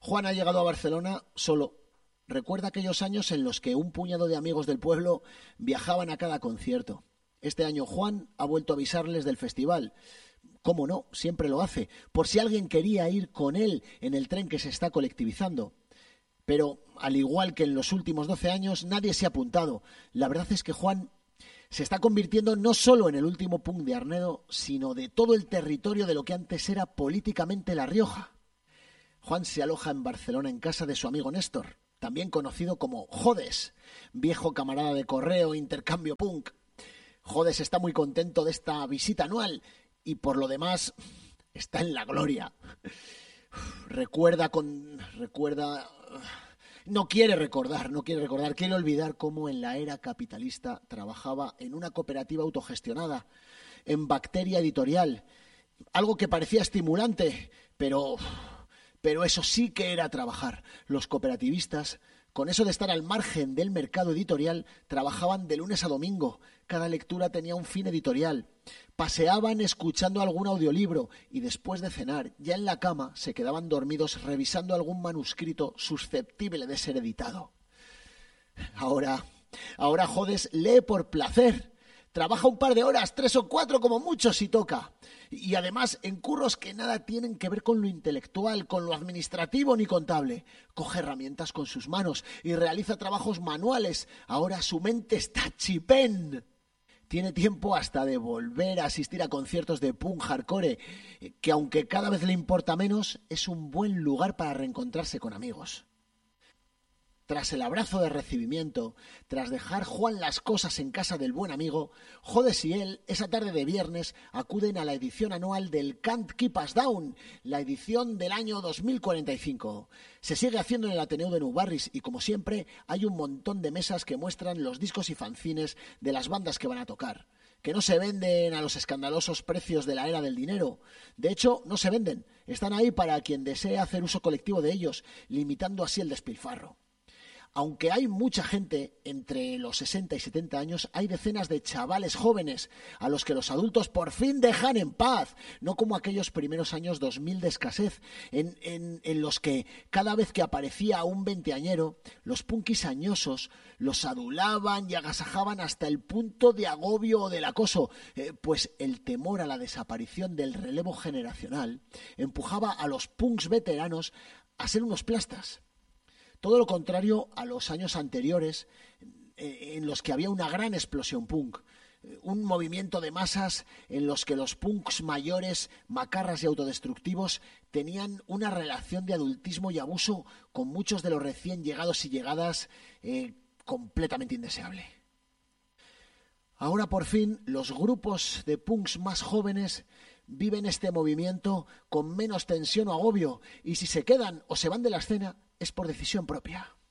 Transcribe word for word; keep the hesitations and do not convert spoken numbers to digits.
Juan ha llegado a Barcelona solo. Recuerda aquellos años en los que un puñado de amigos del pueblo viajaban a cada concierto. Este año Juan ha vuelto a avisarles del festival. ¿Cómo no? Siempre lo hace. Por si alguien quería ir con él en el tren que se está colectivizando. Pero, al igual que en los últimos doce años, nadie se ha apuntado. La verdad es que Juan se está convirtiendo no solo en el último punk de Arnedo, sino de todo el territorio de lo que antes era políticamente La Rioja. Juan se aloja en Barcelona en casa de su amigo Néstor, también conocido como Jodes, viejo camarada de correo, intercambio punk. Jodes está muy contento de esta visita anual y por lo demás está en la gloria. Recuerda con... recuerda... No quiere recordar, no quiere recordar, quiere olvidar cómo en la era capitalista trabajaba en una cooperativa autogestionada, en Bacteria Editorial, algo que parecía estimulante, pero... Pero eso sí que era trabajar. Los cooperativistas, con eso de estar al margen del mercado editorial, trabajaban de lunes a domingo. Cada lectura tenía un fin editorial. Paseaban escuchando algún audiolibro y después de cenar, ya en la cama, se quedaban dormidos revisando algún manuscrito susceptible de ser editado. Ahora, ahora Jodes lee por placer. Trabaja un par de horas, tres o cuatro como mucho si toca. Y además en curros que nada tienen que ver con lo intelectual, con lo administrativo ni contable. Coge herramientas con sus manos y realiza trabajos manuales. Ahora su mente está chipén. Tiene tiempo hasta de volver a asistir a conciertos de punk hardcore, que aunque cada vez le importa menos, es un buen lugar para reencontrarse con amigos. Tras el abrazo de recibimiento, tras dejar Juan las cosas en casa del buen amigo, Jodes y él, esa tarde de viernes, acuden a la edición anual del Can't Keep Us Down, la edición del año dos mil cuarenta y cinco. Se sigue haciendo en el Ateneu de Nou Barris y, como siempre, hay un montón de mesas que muestran los discos y fanzines de las bandas que van a tocar, que no se venden a los escandalosos precios de la era del dinero. De hecho, no se venden, están ahí para quien desee hacer uso colectivo de ellos, limitando así el despilfarro. Aunque hay mucha gente entre los sesenta y setenta años, hay decenas de chavales jóvenes a los que los adultos por fin dejan en paz, no como aquellos primeros años dos mil de escasez, en, en, en los que cada vez que aparecía un veinteañero, los punkis añosos los adulaban y agasajaban hasta el punto de agobio o del acoso, eh, pues el temor a la desaparición del relevo generacional empujaba a los punks veteranos a ser unos plastas. Todo lo contrario a los años anteriores, en los que había una gran explosión punk, un movimiento de masas en los que los punks mayores, macarras y autodestructivos tenían una relación de adultismo y abuso con muchos de los recién llegados y llegadas eh, completamente indeseable. Ahora por fin los grupos de punks más jóvenes viven este movimiento con menos tensión o agobio, y si se quedan o se van de la escena es por decisión propia.